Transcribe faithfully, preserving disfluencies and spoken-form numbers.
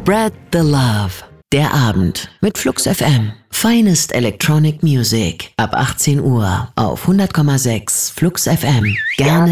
Spread the Love. Der Abend mit Flux F M. Finest Electronic Music. Ab achtzehn Uhr auf hundert Komma sechs Flux F M. Gerne